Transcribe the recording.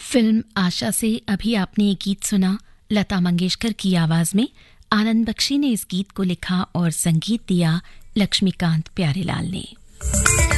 Film आशा से अभी आपने ये गीत सुना लता मंगेशकर की आवाज में। आनंद बख्शी ने इस गीत को लिखा और संगीत दिया लक्ष्मीकांत प्यारेलाल ने।